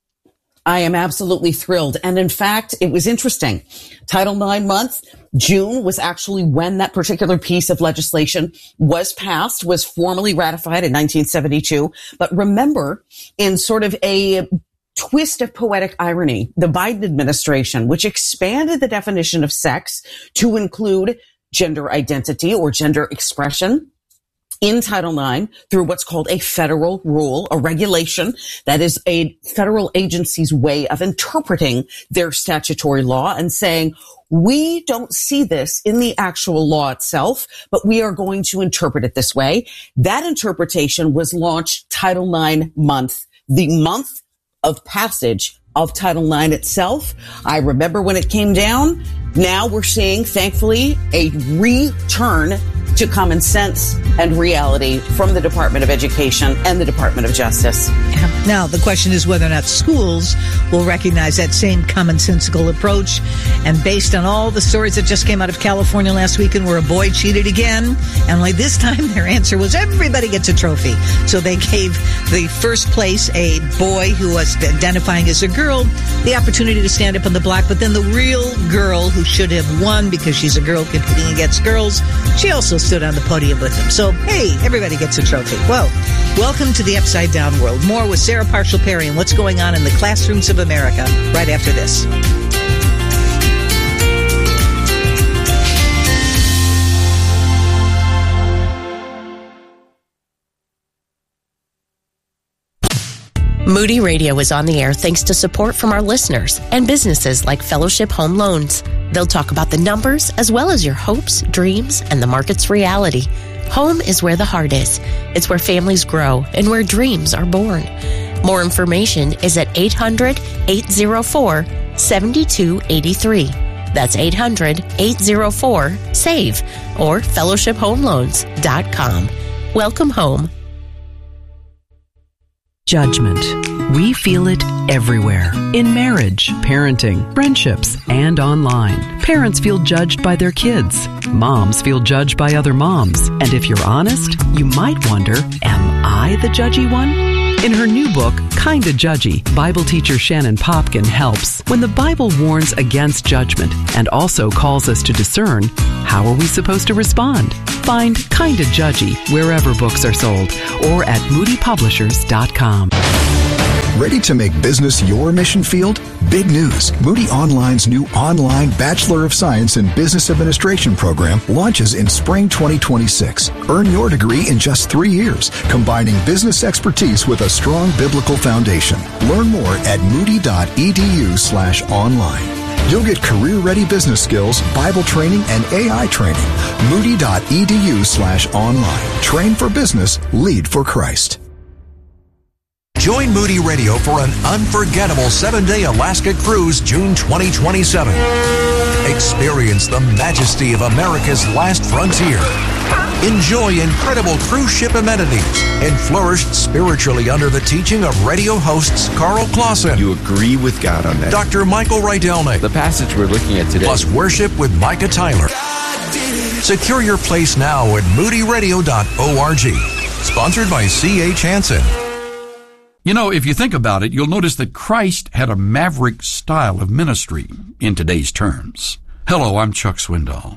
I am absolutely thrilled. And in fact, it was interesting. Title nine month, June was actually when that particular piece of legislation was passed, was formally ratified in nineteen seventy-two. But remember, in sort of a twist of poetic irony, the Biden administration, which expanded the definition of sex to include gender identity or gender expression in Title nine through what's called a federal rule, a regulation that is a federal agency's way of interpreting their statutory law and saying, we don't see this in the actual law itself, but we are going to interpret it this way. That interpretation was launched Title nine month, the month of passage of Title nine itself. I remember when it came down. Now we're seeing, thankfully, a return to common sense and reality from the Department of Education and the Department of Justice. Now, the question is whether or not schools will recognize that same commonsensical approach. And based on all the stories that just came out of California last weekend where a boy cheated again, and like this time their answer was everybody gets a trophy. So they gave the first place, a boy who was identifying as a girl, the opportunity to stand up on the block. But then the real girl who should have won because she's a girl competing against girls, she also stood on the podium with him. So, hey, everybody gets a trophy. Well, welcome to the Upside Down World. More with Sarah Parshall-Perry and what's going on in the classrooms of America right after this. Moody Radio is on the air thanks to support from our listeners and businesses like Fellowship Home Loans. They'll talk about the numbers as well as your hopes, dreams, and the market's reality. Home is where the heart is. It's where families grow and where dreams are born. More information is at eight hundred, eight oh four, seven two eight three. That's eight hundred, eight oh four, S A V E or fellowship home loans dot com. Welcome home. Judgment, We feel it everywhere. In marriage, parenting, friendships, and online. Parents feel judged by their kids. Moms feel judged by other moms. And if you're honest, you might wonder, am I the judgy one? In her new book, Kinda Judgy, Bible teacher Shannon Popkin helps when the Bible warns against judgment and also calls us to discern, how are we supposed to respond? Find Kinda Judgy wherever books are sold or at moody publishers dot com. Ready to make business your mission field? Big news. Moody Online's new online Bachelor of Science in Business Administration program launches in spring twenty twenty-six. Earn your degree in just three years, combining business expertise with a strong biblical foundation. Learn more at moody.edu slash online. You'll get career-ready business skills, Bible training, and A I training. Moody.edu slash online. Train for business, lead for Christ. Join Moody Radio for an unforgettable seven-day Alaska cruise June twenty twenty-seven. Experience the majesty of America's last frontier. Enjoy incredible cruise ship amenities and flourish spiritually under the teaching of radio hosts Carl Clausen. You agree with God on that. Doctor Michael Rydelnik. The passage we're looking at today. Plus worship with Micah Tyler. Secure your place now at moody radio dot org. Sponsored by C H Hansen. You know, if you think about it, you'll notice that Christ had a maverick style of ministry in today's terms. Hello, I'm Chuck Swindoll.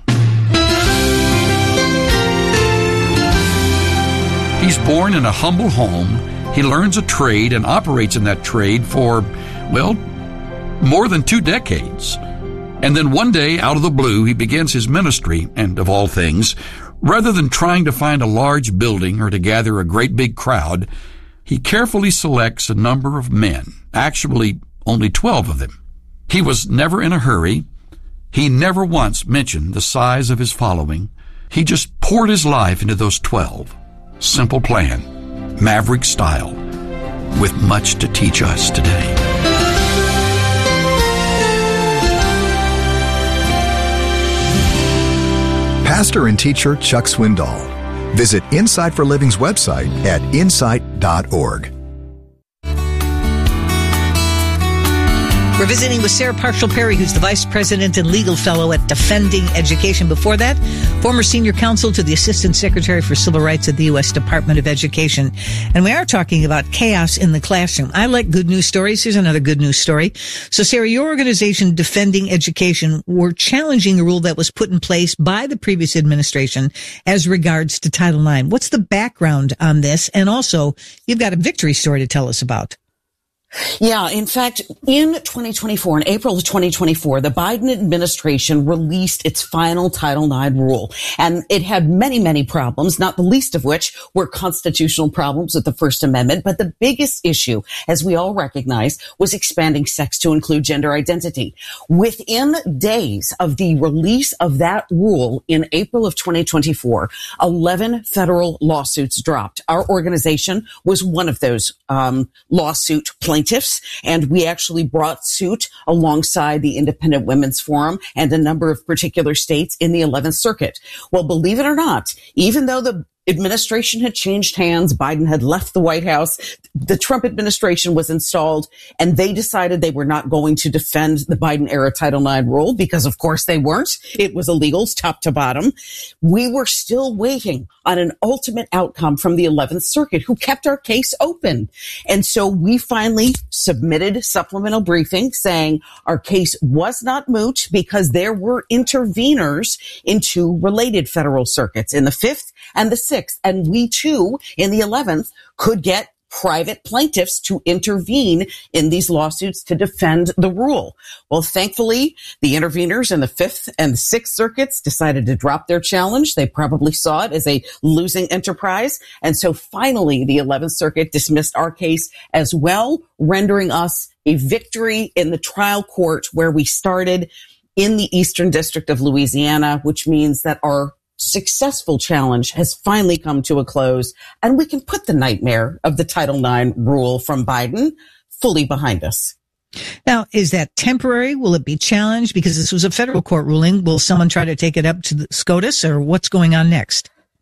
He's born in a humble home. He learns a trade and operates in that trade for, well, more than two decades. And then one day, out of the blue, he begins his ministry, and of all things, rather than trying to find a large building or to gather a great big crowd, he carefully selects a number of men, actually only twelve of them. He was never in a hurry. He never once mentioned the size of his following. He just poured his life into those twelve. Simple plan, maverick style, with much to teach us today. Pastor and teacher Chuck Swindoll. Visit Insight for Living's website at insight dot org. We're visiting with Sarah Parshall-Perry, who's the Vice President and Legal Fellow at Defending Education. Before that, former Senior Counsel to the Assistant Secretary for Civil Rights at the U S Department of Education. And we are talking about chaos in the classroom. I like good news stories. Here's another good news story. So, Sarah, your organization, Defending Education, were challenging a rule that was put in place by the previous administration as regards to Title nine. What's the background on this? And also, you've got a victory story to tell us about. Yeah, in fact, in twenty twenty-four, in April of twenty twenty-four, the Biden administration released its final Title nine rule. And it had many, many problems, not the least of which were constitutional problems with the First Amendment. But the biggest issue, as we all recognize, was expanding sex to include gender identity. Within days of the release of that rule in April of twenty twenty-four, eleven federal lawsuits dropped. Our organization was one of those um, lawsuit plaintiffs. And we actually brought suit alongside the Independent Women's Forum and a number of particular states in the eleventh Circuit. Well, believe it or not, even though the administration had changed hands, Biden had left the White House, the Trump administration was installed, and they decided they were not going to defend the Biden-era Title nine rule because, of course, they weren't. It was illegals top to bottom. We were still waiting on an ultimate outcome from the eleventh Circuit, who kept our case open. And so we finally submitted supplemental briefing saying our case was not moot because there were interveners in two related federal circuits, in the fifth and the sixth. And we, too, in the eleventh, could get private plaintiffs to intervene in these lawsuits to defend the rule. Well, thankfully, the interveners in the Fifth and the Sixth Circuits decided to drop their challenge. They probably saw it as a losing enterprise. And so finally, the eleventh Circuit dismissed our case as well, rendering us a victory in the trial court where we started in the Eastern District of Louisiana, which means that our successful challenge has finally come to a close, and we can put the nightmare of the Title nine rule from Biden fully behind us. Now, is that temporary? Will it be challenged? Because this was a federal court ruling. Will someone try to take it up to the SCOTUS, or what's going on next?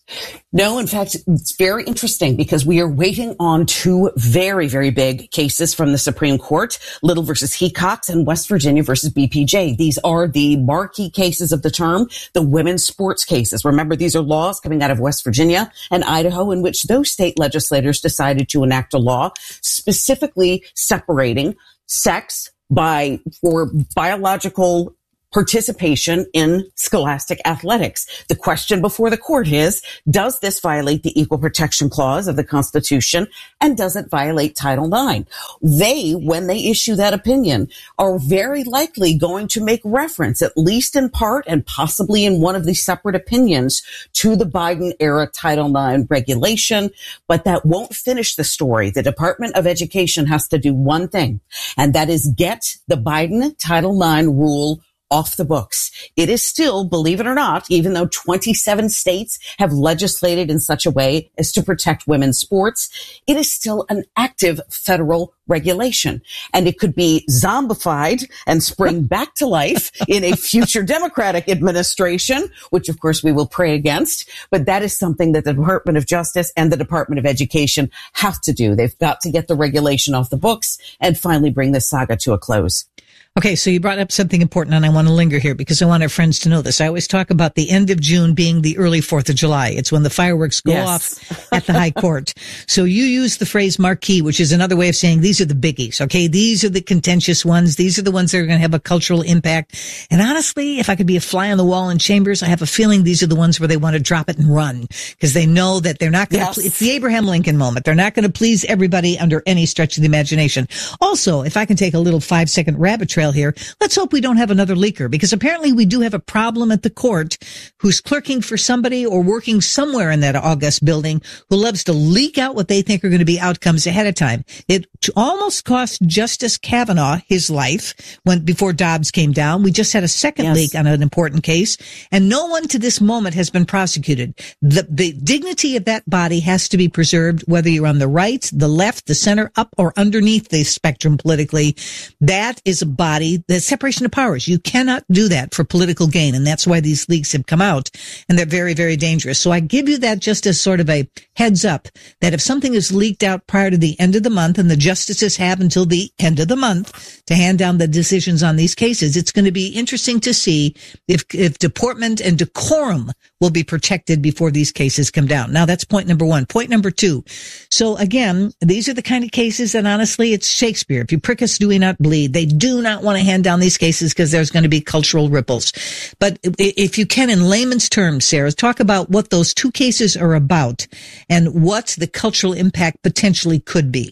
No, in fact, it's very interesting because we are waiting on two very, very big cases from the Supreme Court, Little versus Hecox and West Virginia versus B P J. These are the marquee cases of the term, the women's sports cases. Remember, these are laws coming out of West Virginia and Idaho in which those state legislators decided to enact a law specifically separating sex by for biological participation in scholastic athletics. The question before the court is, does this violate the Equal Protection Clause of the Constitution, and does it violate Title nine? They, when they issue that opinion, are very likely going to make reference, at least in part and possibly in one of the separate opinions, to the Biden-era Title nine regulation, but that won't finish the story. The Department of Education has to do one thing, and that is get the Biden Title nine rule off the books. It is still, believe it or not, even though twenty-seven states have legislated in such a way as to protect women's sports, it is still an active federal regulation. And it could be zombified and spring back to life in a future Democratic administration, which of course we will pray against. But that is something that the Department of Justice and the Department of Education have to do. They've got to get the regulation off the books and finally bring this saga to a close. Okay, so you brought up something important, and I want to linger here because I want our friends to know this. I always talk about the end of June being the early fourth of July. It's when the fireworks go yes. off at the High Court. So you use the phrase marquee, which is another way of saying these are the biggies, okay? These are the contentious ones. These are the ones that are going to have a cultural impact. And honestly, if I could be a fly on the wall in Chambers, I have a feeling these are the ones where they want to drop it and run because they know that they're not going yes. to, it's the Abraham Lincoln moment. They're not going to please everybody under any stretch of the imagination. Also, if I can take a little five second rabbit trail here, let's hope we don't have another leaker because apparently we do have a problem at the court who's clerking for somebody or working somewhere in that august building who loves to leak out what they think are going to be outcomes ahead of time. It almost cost Justice Kavanaugh his life when before Dobbs came down. We just had a second yes. leak on an important case, and no one to this moment has been prosecuted. The, the dignity of that body has to be preserved, whether you're on the right, the left, the center, up or underneath the spectrum politically. That is a body. The separation of powers. You cannot do that for political gain. And that's why these leaks have come out. And they're very, very dangerous. So I give you that just as sort of a heads up that if something is leaked out prior to the end of the month, and the justices have until the end of the month to hand down the decisions on these cases, it's going to be interesting to see if, if deportment and decorum will be protected before these cases come down. Now that's point number one. Point number two. So again, these are the kind of cases that honestly, it's Shakespeare. If you prick us, do we not bleed? They do not want to hand down these cases because there's going to be cultural ripples. But if you can, in layman's terms, Sarah, talk about what those two cases are about and what the cultural impact potentially could be.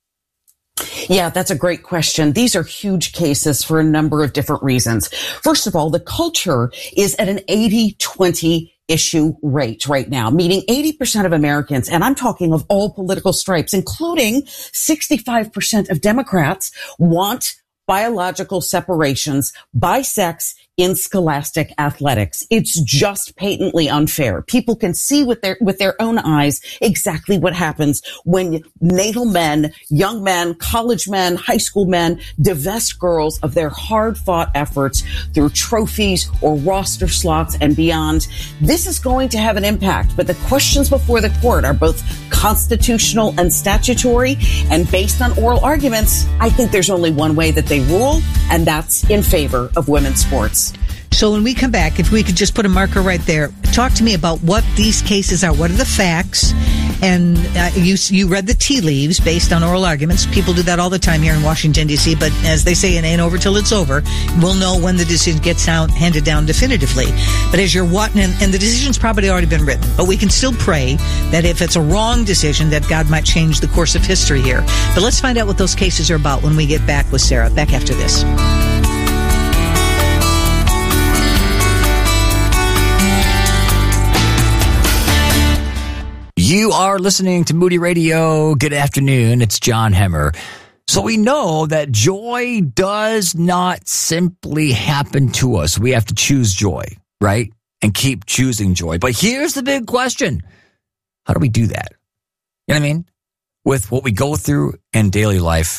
Yeah, that's a great question. These are huge cases for a number of different reasons. First of all, the culture is at an eighty twenty issue rate right now, meaning eighty percent of Americans, and I'm talking of all political stripes, including sixty-five percent of Democrats, want biological separations by sex in scholastic athletics. It's just patently unfair. People can see with their with their own eyes exactly what happens when natal men, young men, college men, high school men divest girls of their hard-fought efforts through trophies or roster slots and beyond. This is going to have an impact, but the questions before the court are both constitutional and statutory, and based on oral arguments, I think there's only one way that they rule, and that's in favor of women's sports. So when we come back, if we could just put a marker right there, talk to me about what these cases are. What are the facts? And uh, you you read the tea leaves based on oral arguments. People do that all the time here in Washington, D C. But as they say, it ain't over till it's over. We'll know when the decision gets out, handed down definitively. But as you're watching, and, and the decision's probably already been written, but we can still pray that if it's a wrong decision, that God might change the course of history here. But let's find out what those cases are about when we get back with Sarah. Back after this. You are listening to Moody Radio. Good afternoon. It's John Hemmer. So we know that joy does not simply happen to us. We have to choose joy, right? And keep choosing joy. But here's the big question. How do we do that? You know what I mean? With what we go through in daily life,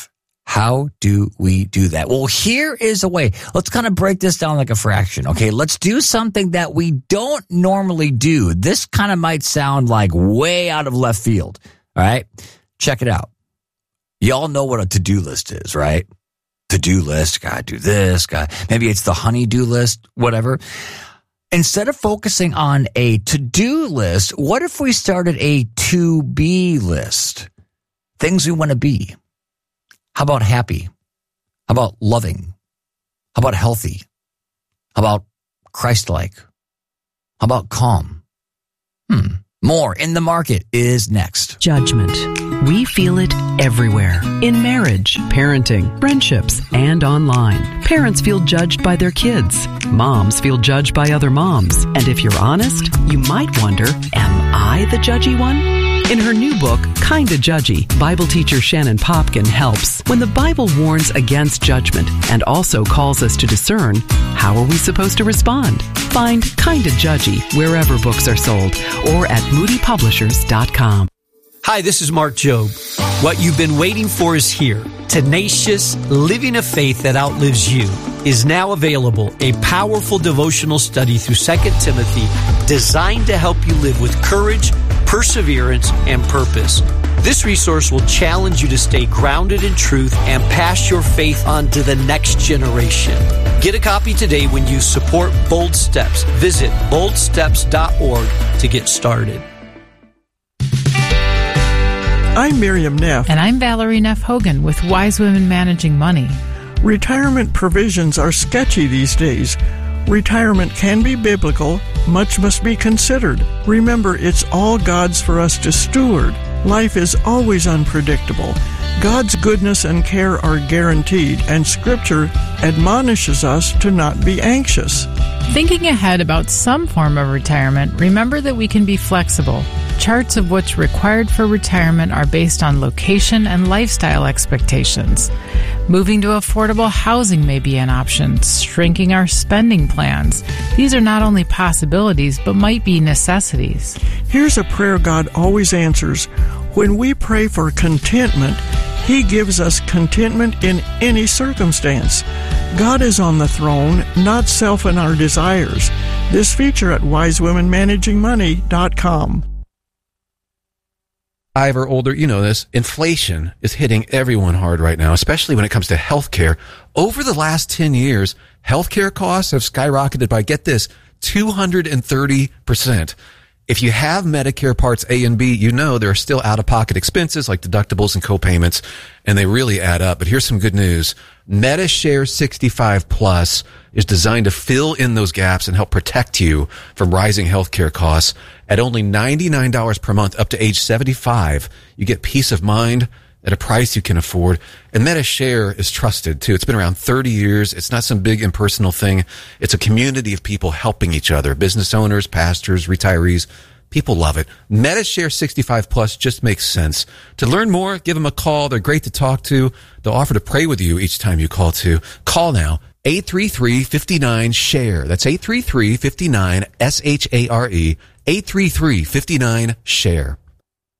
How do we do that? Well, here is a way. Let's kind of break this down like a fraction. Okay, let's do something that we don't normally do. This kind of might sound like way out of left field. All right, check it out. Y'all know what a to-do list is, right? To-do list, gotta do this, gotta, maybe it's the honey-do list, whatever. Instead of focusing on a to-do list, what if we started a to-be list? Things we want to be. How about happy? How about loving? How about healthy? How about Christ-like? How about calm? Hmm. More in the market is next. Judgment. We feel it everywhere. In marriage, parenting, friendships, and online. Parents feel judged by their kids. Moms feel judged by other moms. And if you're honest, you might wonder, am I the judgy one? In her new book, Kinda Judgy, Bible teacher Shannon Popkin helps. When the Bible warns against judgment and also calls us to discern, how are we supposed to respond? Find Kinda Judgy wherever books are sold or at moody publishers dot com. Hi, this is Mark Jobe. What you've been waiting for is here. Tenacious, Living a Faith That Outlives You is now available. A powerful devotional study through Second Timothy designed to help you live with courage, perseverance, and purpose. This resource will challenge you to stay grounded in truth and pass your faith on to the next generation. Get a copy today when you support Bold Steps. Visit bold steps dot org to get started. I'm Miriam Neff. And I'm Valerie Neff Hogan with Wise Women Managing Money. Retirement provisions are sketchy these days. Retirement can be biblical. Much must be considered. Remember, it's all God's for us to steward. Life is always unpredictable. God's goodness and care are guaranteed, and Scripture admonishes us to not be anxious. Thinking ahead about some form of retirement, remember that we can be flexible. Charts of what's required for retirement are based on location and lifestyle expectations. Moving to affordable housing may be an option, shrinking our spending plans. These are not only possibilities, but might be necessities. Here's a prayer God always answers. When we pray for contentment, He gives us contentment in any circumstance. God is on the throne, not self and our desires. This feature at wise women managing money dot com. Five or older, you know this, inflation is hitting everyone hard right now, especially when it comes to healthcare. Over the last ten years, healthcare costs have skyrocketed by, get this, two hundred thirty percent. If you have Medicare Parts A and B, you know there are still out-of-pocket expenses like deductibles and co-payments, and they really add up. But here's some good news. MediShare sixty-five Plus is designed to fill in those gaps and help protect you from rising healthcare costs. At only ninety-nine dollars per month up to age seventy-five, you get peace of mind at a price you can afford. And MediShare is trusted, too. It's been around thirty years. It's not some big impersonal thing. It's a community of people helping each other, business owners, pastors, retirees. People love it. MediShare sixty-five Plus just makes sense. To learn more, give them a call. They're great to talk to. They'll offer to pray with you each time you call, too. Call now. eight three three, five nine, S H A R E. That's eight three three, five nine, S H A R E. eight three three, five nine, S H A R E.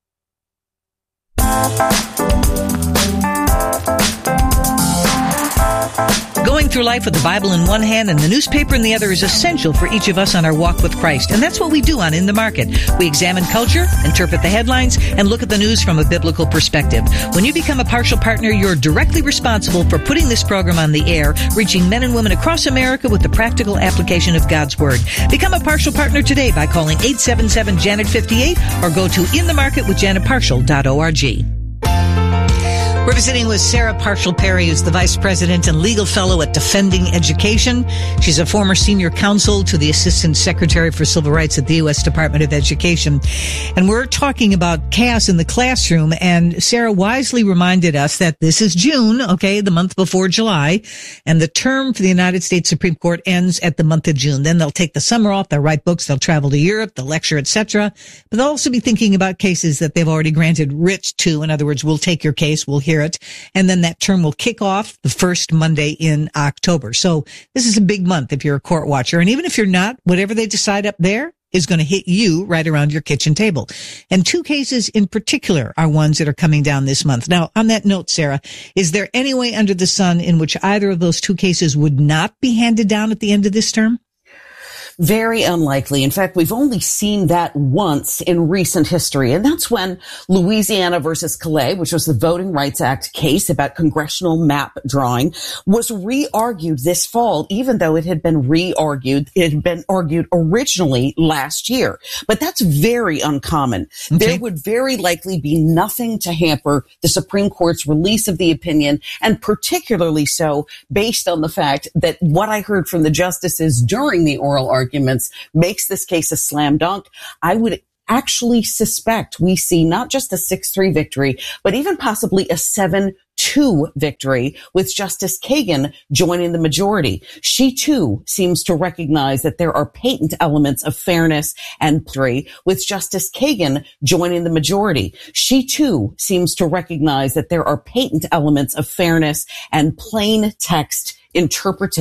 Going through life with the Bible in one hand and the newspaper in the other is essential for each of us on our walk with Christ. And that's what we do on In the Market. We examine culture, interpret the headlines, and look at the news from a biblical perspective. When you become a partial partner, you're directly responsible for putting this program on the air, reaching men and women across America with the practical application of God's Word. Become a partial partner today by calling eight seven seven, Janet fifty-eight or go to in the market with janet partial dot org. We're visiting with Sarah Partial Perry, who's the Vice President and Legal Fellow at Defending Education. She's a former Senior Counsel to the Assistant Secretary for Civil Rights at the U S Department of Education. And we're talking about chaos in the classroom, and Sarah wisely reminded us that this is June, okay, the month before July, and the term for the United States Supreme Court ends at the month of June. Then they'll take the summer off, they'll write books, they'll travel to Europe, they'll lecture, et cetera. But they'll also be thinking about cases that they've already granted writs to. In other words, we'll take your case, we'll hear it, and then that term will kick off the first Monday in October. So this is a big month if you're a court watcher. And even if you're not, whatever they decide up there, is going to hit you right around your kitchen table. And two cases in particular are ones that are coming down this month. Now, on that note, Sarah, is there any way under the sun in which either of those two cases would not be handed down at the end of this term? Very unlikely. In fact, we've only seen that once in recent history, and that's when Louisiana versus Calais, which was the Voting Rights Act case about congressional map drawing, was re-argued this fall, even though it had been re-argued. It had been argued originally last year. But that's very uncommon. Okay. There would very likely be nothing to hamper the Supreme Court's release of the opinion, and particularly so based on the fact that what I heard from the justices during the oral argument arguments makes this case a slam dunk. I would actually suspect we see not just a six three victory, but even possibly a seven two victory with Justice Kagan joining the majority. She too seems to recognize that there are patent elements of fairness and victory with Justice Kagan joining the majority. She too seems to recognize that there are patent elements of fairness and plain text interpretation